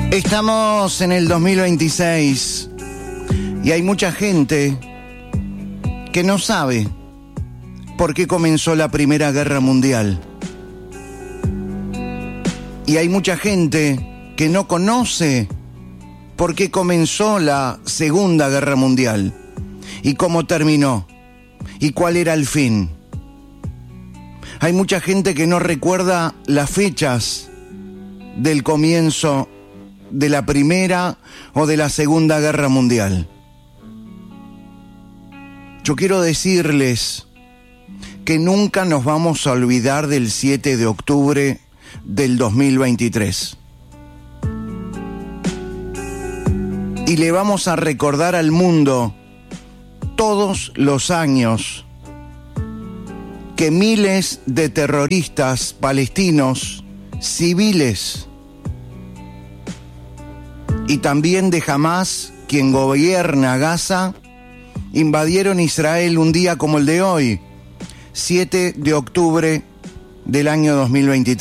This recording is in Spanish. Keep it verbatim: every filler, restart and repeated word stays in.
Estamos en el dos mil veintiséis y hay mucha gente que no sabe por qué comenzó la Primera Guerra Mundial. Y hay mucha gente que no conoce por qué comenzó la Segunda Guerra Mundial y cómo terminó y cuál era el fin. Hay mucha gente que no recuerda las fechas del comienzo de la Primera o de la Segunda Guerra Mundial. Yo quiero decirles que nunca nos vamos a olvidar del siete de octubre del dos mil veintitrés. Y le vamos a recordar al mundo todos los años que miles de terroristas palestinos, civiles, y también de Hamás, quien gobierna Gaza, invadieron Israel un día como el de hoy, siete de octubre del año dos mil veintitrés.